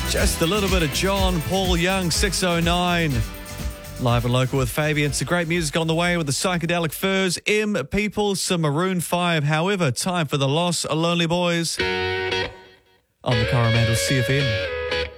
Just a little bit of John Paul Young, 609. Live and local with Fabian. Some great music on the way with the Psychedelic Furs, M People, some Maroon 5. However, time for the Los Lonely Boys on the Coromandel CFM.